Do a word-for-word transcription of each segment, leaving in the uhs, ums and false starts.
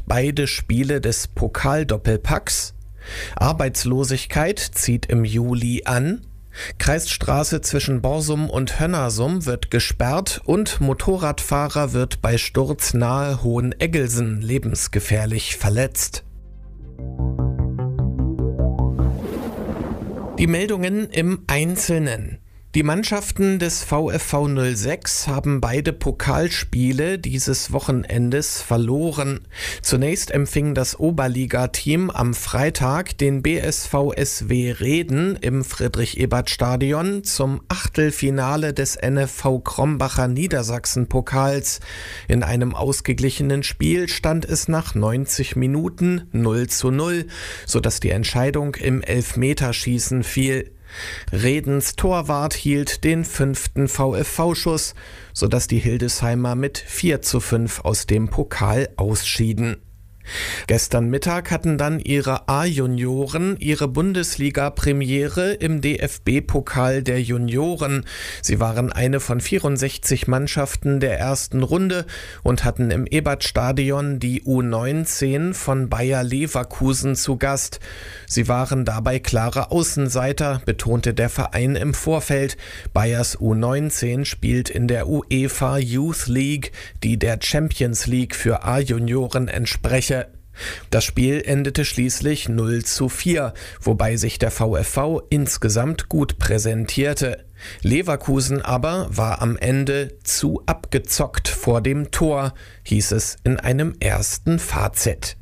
beide Spiele des Pokaldoppelpacks. Arbeitslosigkeit zieht im Juli an. Kreisstraße zwischen Borsum und Hönnersum wird gesperrt und Motorradfahrer wird bei Sturz nahe Hoheneggelsen lebensgefährlich verletzt. Die Meldungen im Einzelnen. Die Mannschaften des VfV null sechs haben beide Pokalspiele dieses Wochenendes verloren. Zunächst empfing das Oberligateam am Freitag den B S V S W Reden im Friedrich-Ebert-Stadion zum Achtelfinale des N F V Krombacher Niedersachsen-Pokals. In einem ausgeglichenen Spiel stand es nach neunzig Minuten null zu null, sodass die Entscheidung im Elfmeterschießen fiel. Redens Torwart hielt den fünften VfV-Schuss, sodass die Hildesheimer mit vier zu fünf aus dem Pokal ausschieden. Gestern Mittag hatten dann ihre A-Junioren ihre Bundesliga-Premiere im D F B-Pokal der Junioren. Sie waren eine von vierundsechzig Mannschaften der ersten Runde und hatten im Ebertstadion die U neunzehn von Bayer Leverkusen zu Gast. Sie waren dabei klare Außenseiter, betonte der Verein im Vorfeld. Bayers U neunzehn spielt in der UEFA Youth League, die der Champions League für A-Junioren entspreche. Das Spiel endete schließlich null zu vier, wobei sich der VfV insgesamt gut präsentierte. Leverkusen aber war am Ende zu abgezockt vor dem Tor, hieß es in einem ersten Fazit.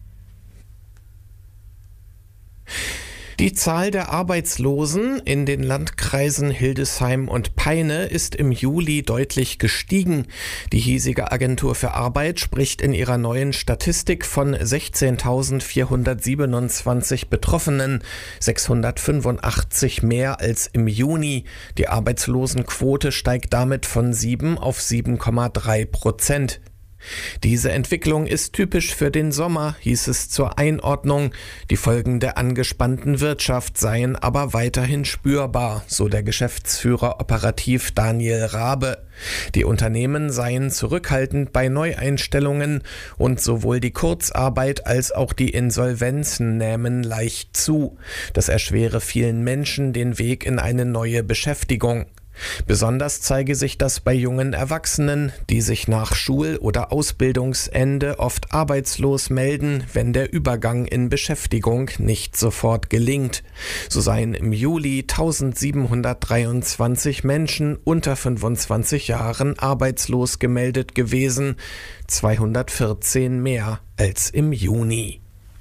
Die Zahl der Arbeitslosen in den Landkreisen Hildesheim und Peine ist im Juli deutlich gestiegen. Die hiesige Agentur für Arbeit spricht in ihrer neuen Statistik von sechzehntausendvierhundertsiebenundzwanzig Betroffenen, sechshundertfünfundachtzig mehr als im Juni. Die Arbeitslosenquote steigt damit von sieben auf sieben Komma drei Prozent. Diese Entwicklung ist typisch für den Sommer, hieß es zur Einordnung. Die Folgen der angespannten Wirtschaft seien aber weiterhin spürbar, so der Geschäftsführer operativ Daniel Rabe. Die Unternehmen seien zurückhaltend bei Neueinstellungen und sowohl die Kurzarbeit als auch die Insolvenzen nähmen leicht zu. Das erschwere vielen Menschen den Weg in eine neue Beschäftigung. Besonders zeige sich das bei jungen Erwachsenen, die sich nach Schul- oder Ausbildungsende oft arbeitslos melden, wenn der Übergang in Beschäftigung nicht sofort gelingt. So seien im Juli eintausendsiebenhundertdreiundzwanzig Menschen unter fünfundzwanzig Jahren arbeitslos gemeldet gewesen, zweihundertvierzehn mehr als im Juni.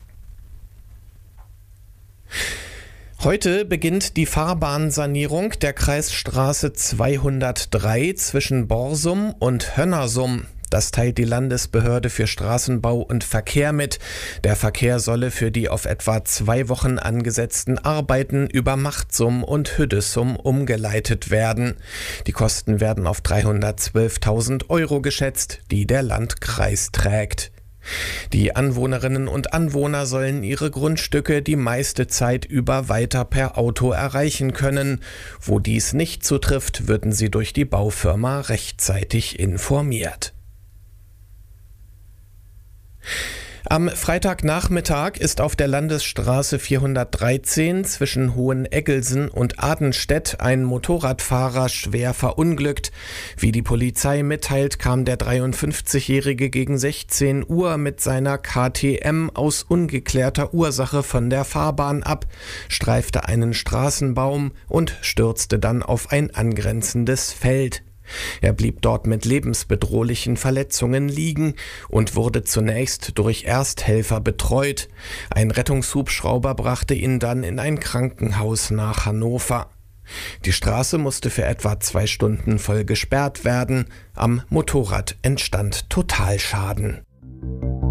Heute beginnt die Fahrbahnsanierung der Kreisstraße zweihundertdrei zwischen Borsum und Hönnersum. Das teilt die Landesbehörde für Straßenbau und Verkehr mit. Der Verkehr solle für die auf etwa zwei Wochen angesetzten Arbeiten über Machtsum und Hüddesum umgeleitet werden. Die Kosten werden auf dreihundertzwölftausend Euro geschätzt, die der Landkreis trägt. Die Anwohnerinnen und Anwohner sollen ihre Grundstücke die meiste Zeit über weiter per Auto erreichen können. Wo dies nicht zutrifft, würden sie durch die Baufirma rechtzeitig informiert. Am Freitagnachmittag ist auf der Landesstraße vierhundertdreizehn zwischen Hoheneggelsen und Adenstedt ein Motorradfahrer schwer verunglückt. Wie die Polizei mitteilt, kam der dreiundfünfzigjährige gegen sechzehn Uhr mit seiner K T M aus ungeklärter Ursache von der Fahrbahn ab, streifte einen Straßenbaum und stürzte dann auf ein angrenzendes Feld. Er blieb dort mit lebensbedrohlichen Verletzungen liegen und wurde zunächst durch Ersthelfer betreut. Ein Rettungshubschrauber brachte ihn dann in ein Krankenhaus nach Hannover. Die Straße musste für etwa zwei Stunden voll gesperrt werden. Am Motorrad entstand Totalschaden.